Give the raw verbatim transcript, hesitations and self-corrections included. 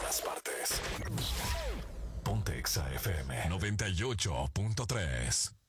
todas partes. Ponte Exa F M noventa y ocho punto tres.